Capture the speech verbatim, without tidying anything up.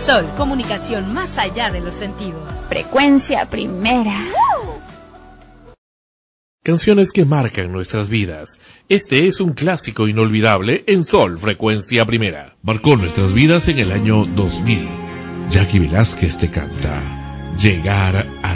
Sol, comunicación más allá de los sentidos. Frecuencia Primera. Canciones que marcan nuestras vidas. Este es un clásico inolvidable en Sol, Frecuencia Primera. Marcó nuestras vidas en el año dos mil. Jackie Velázquez te canta Llegar a